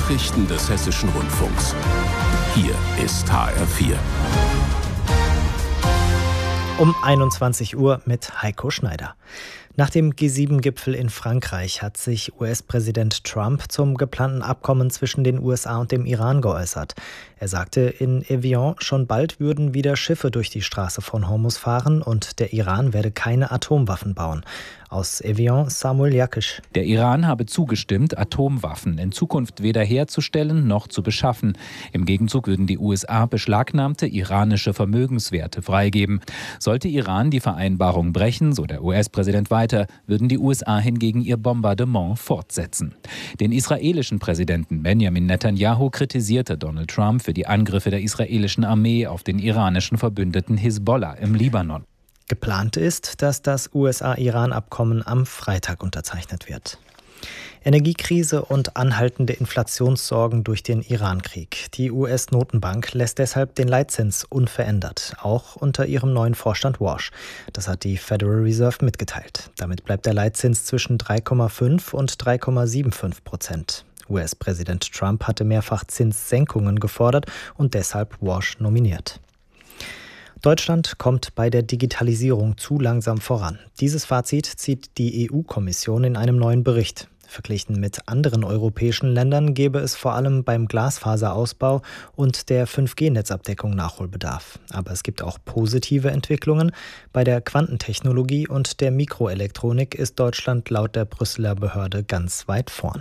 Nachrichten des Hessischen Rundfunks. Hier ist HR4. Um 21 Uhr mit Heiko Schneider. Nach dem G7-Gipfel in Frankreich hat sich US-Präsident Trump zum geplanten Abkommen zwischen den USA und dem Iran geäußert. Er sagte in Evian, schon bald würden wieder Schiffe durch die Straße von Hormuz fahren und der Iran werde keine Atomwaffen bauen. Aus Evian, Samuel Jakisch. Der Iran habe zugestimmt, Atomwaffen in Zukunft weder herzustellen noch zu beschaffen. Im Gegenzug würden die USA beschlagnahmte iranische Vermögenswerte freigeben. Sollte Iran die Vereinbarung brechen, so der US-Präsident weiter, würden die USA hingegen ihr Bombardement fortsetzen. Den israelischen Präsidenten Benjamin Netanyahu kritisierte Donald Trump für die Angriffe der israelischen Armee auf den iranischen Verbündeten Hisbollah im Libanon. Geplant ist, dass das USA-Iran-Abkommen am Freitag unterzeichnet wird. Energiekrise und anhaltende Inflationssorgen durch den Irankrieg. Die US-Notenbank lässt deshalb den Leitzins unverändert, auch unter ihrem neuen Vorstand Warsh. Das hat die Federal Reserve mitgeteilt. Damit bleibt der Leitzins zwischen 3,5 und 3,75%. US-Präsident Trump hatte mehrfach Zinssenkungen gefordert und deshalb Warsh nominiert. Deutschland kommt bei der Digitalisierung zu langsam voran. Dieses Fazit zieht die EU-Kommission in einem neuen Bericht. Verglichen mit anderen europäischen Ländern gäbe es vor allem beim Glasfaserausbau und der 5G-Netzabdeckung Nachholbedarf. Aber es gibt auch positive Entwicklungen. Bei der Quantentechnologie und der Mikroelektronik ist Deutschland laut der Brüsseler Behörde ganz weit vorn.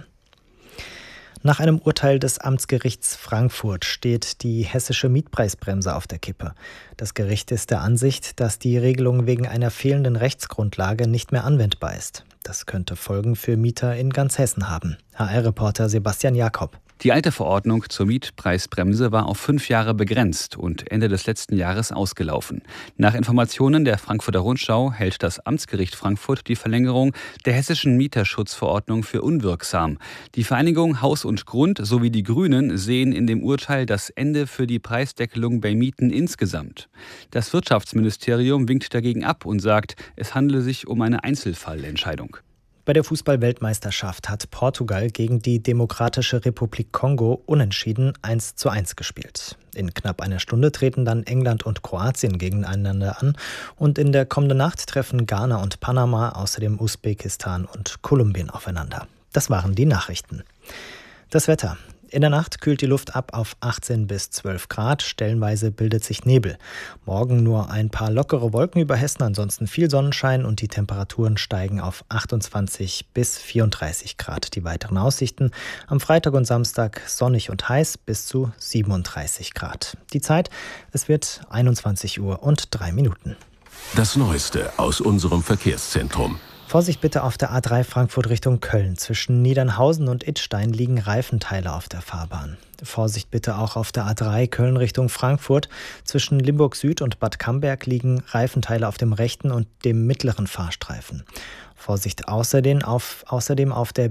Nach einem Urteil des Amtsgerichts Frankfurt steht die hessische Mietpreisbremse auf der Kippe. Das Gericht ist der Ansicht, dass die Regelung wegen einer fehlenden Rechtsgrundlage nicht mehr anwendbar ist. Das könnte Folgen für Mieter in ganz Hessen haben. HR-Reporter Sebastian Jakob. Die alte Verordnung zur Mietpreisbremse war auf 5 Jahre begrenzt und Ende des letzten Jahres ausgelaufen. Nach Informationen der Frankfurter Rundschau hält das Amtsgericht Frankfurt die Verlängerung der hessischen Mieterschutzverordnung für unwirksam. Die Vereinigung Haus und Grund sowie die Grünen sehen in dem Urteil das Ende für die Preisdeckelung bei Mieten insgesamt. Das Wirtschaftsministerium winkt dagegen ab und sagt, es handele sich um eine Einzelfallentscheidung. Bei der Fußball-Weltmeisterschaft hat Portugal gegen die Demokratische Republik Kongo unentschieden 1:1 gespielt. In knapp einer Stunde treten dann England und Kroatien gegeneinander an und in der kommenden Nacht treffen Ghana und Panama, außerdem Usbekistan und Kolumbien aufeinander. Das waren die Nachrichten. Das Wetter. In der Nacht kühlt die Luft ab auf 18 bis 12 Grad, stellenweise bildet sich Nebel. Morgen nur ein paar lockere Wolken über Hessen, ansonsten viel Sonnenschein und die Temperaturen steigen auf 28 bis 34 Grad. Die weiteren Aussichten: am Freitag und Samstag sonnig und heiß bis zu 37 Grad. Die Zeit: es wird 21 Uhr und 3 Minuten. Das Neueste aus unserem Verkehrszentrum. Vorsicht bitte auf der A3 Frankfurt Richtung Köln. Zwischen Niedernhausen und Idstein liegen Reifenteile auf der Fahrbahn. Vorsicht bitte auch auf der A3 Köln Richtung Frankfurt. Zwischen Limburg Süd und Bad Camberg liegen Reifenteile auf dem rechten und dem mittleren Fahrstreifen. Vorsicht außerdem auf der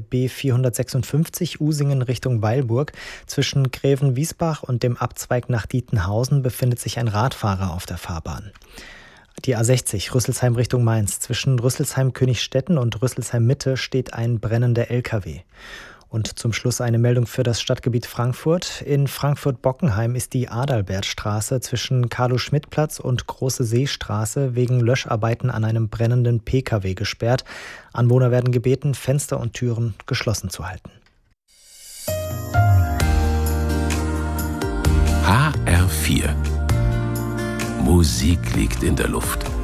B456 Usingen Richtung Weilburg. Zwischen Greven-Wiesbach und dem Abzweig nach Dietenhausen befindet sich ein Radfahrer auf der Fahrbahn. Die A60 Rüsselsheim Richtung Mainz. Zwischen Rüsselsheim-Königstetten und Rüsselsheim-Mitte steht ein brennender LKW. Und zum Schluss eine Meldung für das Stadtgebiet Frankfurt. In Frankfurt-Bockenheim ist die Adalbertstraße zwischen Carlo-Schmidt-Platz und Große Seestraße wegen Löscharbeiten an einem brennenden PKW gesperrt. Anwohner werden gebeten, Fenster und Türen geschlossen zu halten. HR4. Musik liegt in der Luft.